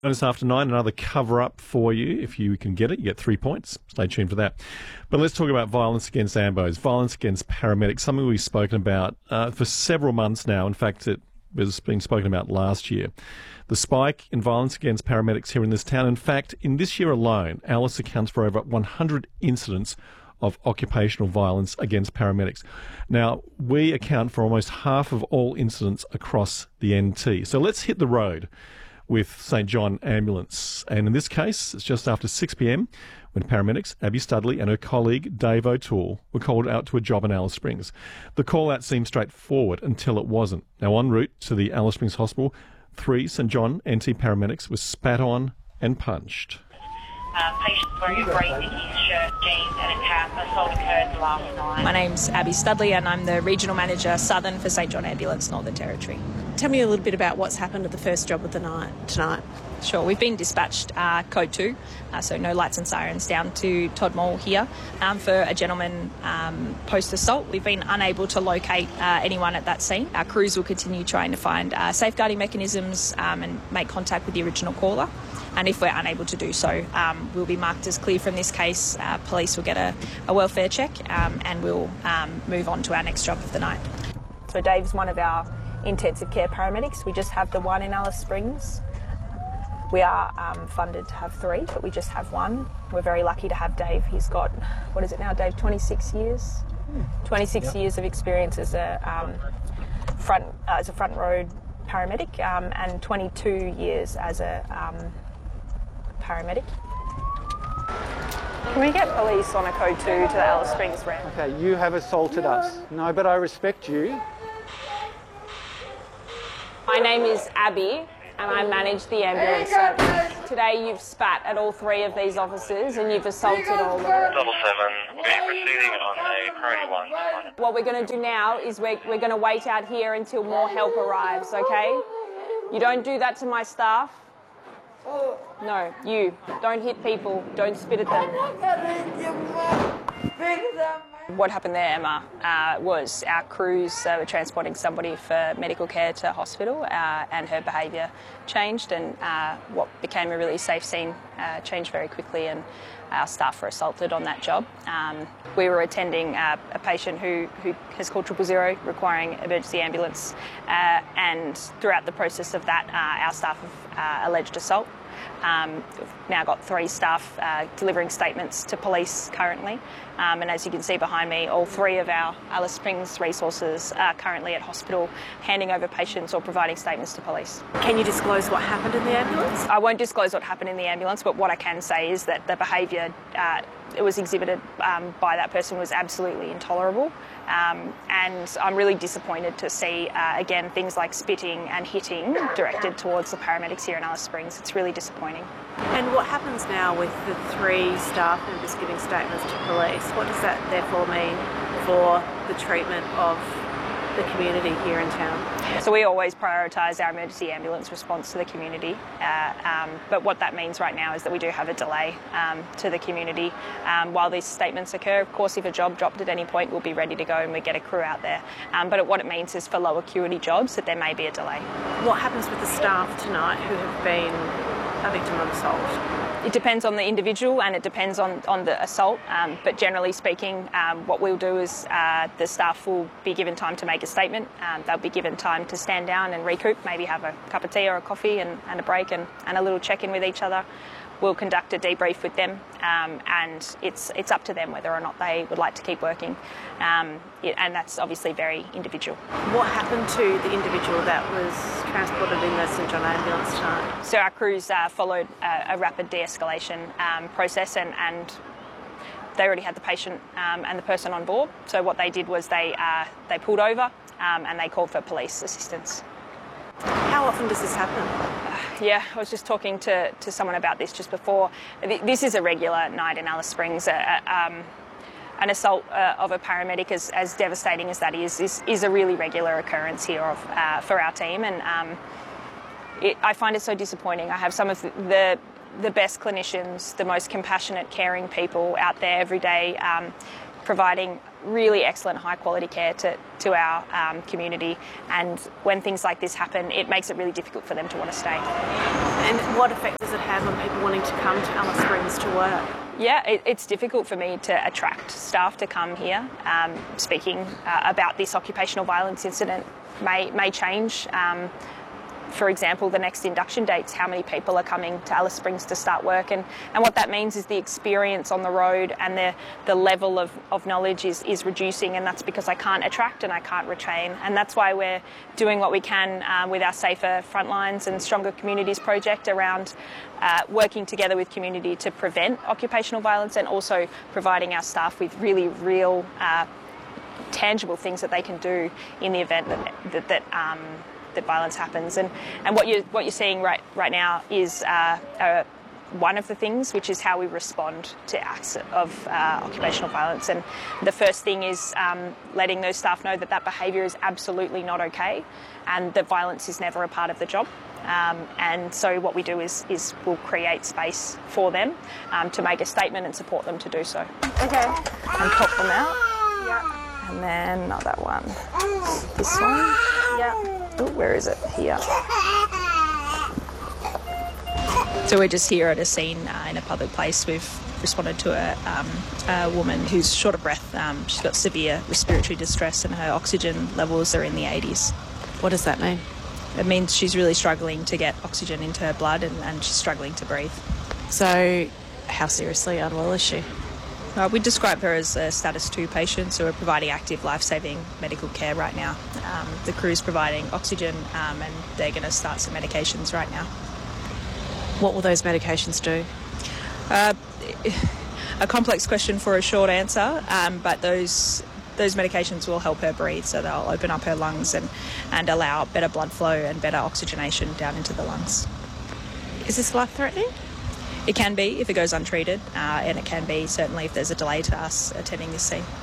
This afternoon, another cover-up for you. If you can get it, you get 3 points. Stay tuned for that. But let's talk about violence against AMBOs, violence against paramedics, something we've spoken about for several months now. In fact, it was being spoken about last year. The spike in violence against paramedics here in this town. In fact, in this year alone, Alice accounts for over 100 incidents of occupational violence against paramedics. Now, we account for almost half of all incidents across the NT. So let's hit the road with St John Ambulance. And in this case, it's just after 6 p.m. when paramedics Abby Studley and her colleague Dave O'Toole were called out to a job in Alice Springs. The call-out seemed straightforward until it wasn't. Now, en route to the Alice Springs Hospital, 3 St John NT paramedics were spat on and punched. Patients wearing a grey Dickies shirt, jeans and a cap. Assault occurred last night. My name's Abby Studley and I'm the Regional Manager Southern for St John Ambulance, Northern Territory. Tell me a little bit about what's happened at the first job of the night tonight. Sure, we've been dispatched code 2, so no lights and sirens, down to Todd Mall here for a gentleman post-assault. We've been unable to locate anyone at that scene. Our crews will continue trying to find safeguarding mechanisms and make contact with the original caller. And if we're unable to do so, we'll be marked as clear from this case. Police will get a welfare check and we'll move on to our next job of the night. So Dave's one of our intensive care paramedics. We just have the one in Alice Springs. We are funded to have 3, but we just have one. We're very lucky to have Dave. He's got, what is it now, Dave, 26 years? 26 years of experience as a front road paramedic and 22 years as a paramedic. Can we get police on a code 2 to the Alice Springs ramp? Okay, you have assaulted us. No, but I respect you. My name is Abby and I manage the ambulance service. Today you've spat at all 3 of these officers and you've assaulted all of them. 77, we'll be proceeding on a priority 1. What we're going to do now is we're going to wait out here until more help arrives, okay? You don't do that to my staff. No, you. Don't hit people. Don't spit at them. What happened there, Emma, was our crews were transporting somebody for medical care to hospital and her behaviour changed and what became a really safe scene changed very quickly and our staff were assaulted on that job. We were attending a patient who has called 000 requiring emergency ambulance and throughout the process of that our staff have alleged assault. We've now got 3 staff delivering statements to police currently and as you can see behind me, all 3 of our Alice Springs resources are currently at hospital handing over patients or providing statements to police. Can you disclose what happened in the ambulance? I won't disclose what happened in the ambulance, but what I can say is that the behaviour it was exhibited by that person was absolutely intolerable and I'm really disappointed to see again things like spitting and hitting directed towards the paramedics here in Alice Springs. It's really disappointing. And what happens now with the 3 staff members giving statements to police? What does that therefore mean for the treatment of the community here in town? So we always prioritise our emergency ambulance response to the community, but what that means right now is that we do have a delay to the community while these statements occur. Of course, if a job dropped at any point, we'll be ready to go and we get a crew out there. But what it means is for low acuity jobs that there may be a delay. What happens with the staff tonight who have been a victim of assault? It depends on the individual and it depends on the assault, but generally speaking, what we'll do is the staff will be given time to make a statement. They'll be given time to stand down and recoup, maybe have a cup of tea or a coffee and a break and a little check-in with each other. We'll conduct a debrief with them and it's up to them whether or not they would like to keep working and that's obviously very individual. What happened to the individual that was transported in the St John ambulance tonight? So our crews followed a rapid de-escalation process and they already had the patient and the person on board. So what they did was they pulled over and they called for police assistance. How often does this happen? Yeah, I was just talking to someone about this just before. This is a regular night in Alice Springs. An assault of a paramedic, as devastating as that is a really regular occurrence here for our team. And I find it so disappointing. I have some of the best clinicians, the most compassionate, caring people out there every day providing really excellent high quality care to our community, and when things like this happen, it makes it really difficult for them to want to stay. And what effect does it have on people wanting to come to Alice Springs to work? Yeah, it's difficult for me to attract staff to come here. Speaking about this occupational violence incident may change. For example, the next induction dates, how many people are coming to Alice Springs to start work, and what that means is the experience on the road and the level of knowledge is reducing, and that's because I can't attract and I can't retain, and that's why we're doing what we can with our Safer Frontlines and Stronger Communities project around working together with community to prevent occupational violence, and also providing our staff with really real tangible things that they can do in the event that violence happens. And what you're seeing right now is one of the things, which is how we respond to acts of occupational violence. And the first thing is letting those staff know that behaviour is absolutely not okay, and that violence is never a part of the job. And so what we do is we'll create space for them to make a statement and support them to do so. Okay. And help them out. Yeah. And then another one. This one. Yeah. Oh, where is it? Here. So we're just here at a scene in a public place. We've responded to a woman who's short of breath. She's got severe respiratory distress and her oxygen levels are in the 80s. What does that mean? It means she's really struggling to get oxygen into her blood and she's struggling to breathe. So how seriously unwell is she? We describe her as a status 2 patient, so we're providing active life-saving medical care right now. The crew's providing oxygen and they're going to start some medications right now. What will those medications do? A complex question for a short answer, but those medications will help her breathe, so they'll open up her lungs and allow better blood flow and better oxygenation down into the lungs. Is this life-threatening? It can be if it goes untreated, and it can be certainly if there's a delay to us attending this scene.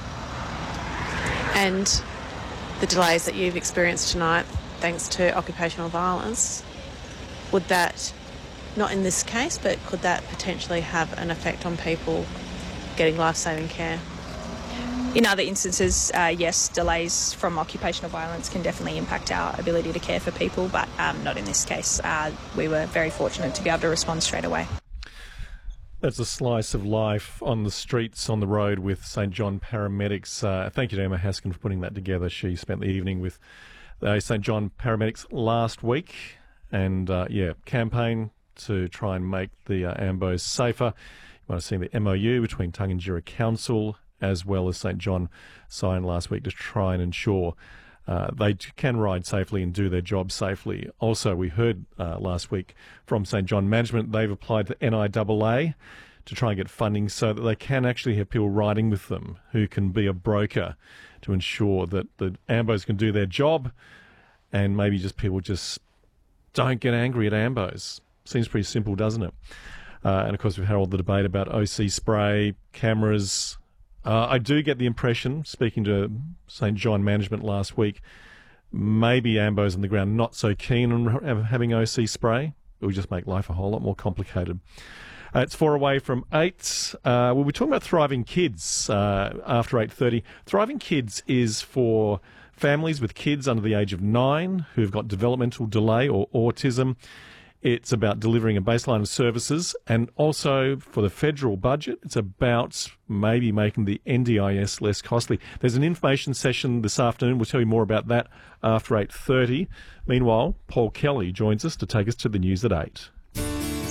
And the delays that you've experienced tonight, thanks to occupational violence, would that, not in this case, but could that potentially have an effect on people getting life-saving care? In other instances, yes, delays from occupational violence can definitely impact our ability to care for people, but not in this case. We were very fortunate to be able to respond straight away. That's a slice of life on the streets, on the road with St John paramedics. Thank you to Emma Haskin for putting that together. She spent the evening with the St John paramedics last week and, campaign to try and make the Ambos safer. You might have seen the MOU between Tungunjira Council as well as St John signed last week to try and ensure they can ride safely and do their job safely. Also, we heard last week from St John Management, they've applied to NIAA to try and get funding so that they can actually have people riding with them who can be a broker to ensure that the Ambos can do their job and maybe just people just don't get angry at Ambos. Seems pretty simple, doesn't it? And of course, we've had all the debate about OC spray, cameras. I do get the impression, speaking to St John Management last week, maybe Ambos on the ground not so keen on having OC spray. It will just make life a whole lot more complicated. It's 4 away from 8. We'll be talking about Thriving Kids after 8:30. Thriving Kids is for families with kids under the age of 9 who've got developmental delay or autism. It's about delivering a baseline of services, and also for the federal budget, it's about maybe making the NDIS less costly. There's an information session this afternoon. We'll tell you more about that after 8:30. Meanwhile, Paul Kelly joins us to take us to the news at 8.